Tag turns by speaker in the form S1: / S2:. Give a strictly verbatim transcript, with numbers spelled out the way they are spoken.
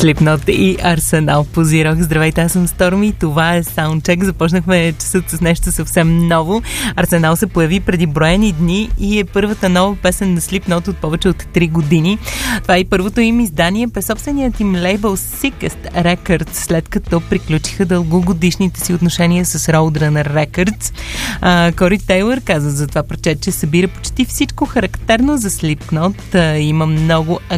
S1: Slipknot и Арсенал позирах. Здравейте, аз съм Сторми. Това е Soundcheck. Започнахме часът с нещо съвсем ново. Арсенал се появи преди броени дни и е първата нова песен на Slipknot от повече от три години. Това е и първото им издание през собственият им лейбъл Sickest Records, след като приключиха дългогодишните си отношения с Roadrunner Records. А, Кори Тейлър каза за това парче, че събира почти всичко характерно за Slipknot. А, има много